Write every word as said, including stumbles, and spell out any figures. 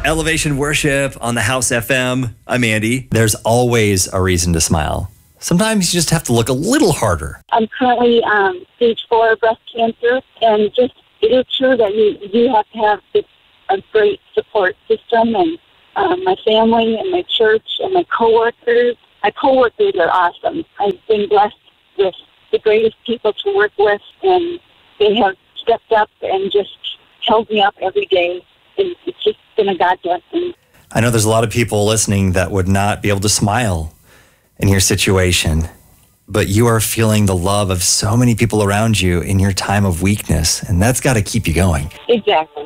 Elevation Worship on the House F M. I'm Andy. There's always a reason to smile. Sometimes you just have to look a little harder. I'm currently um, stage four breast cancer, and just it is true that you, you do have to have this, a great support system, and um, my family and my church and my coworkers. My coworkers are awesome. I've been blessed with the greatest people to work with, and they have stepped up and just held me up every day. And it's just been a God blessing. I know there's a lot of people listening that would not be able to smile in your situation, but you are feeling the love of so many people around you in your time of weakness, and that's got to keep you going. Exactly.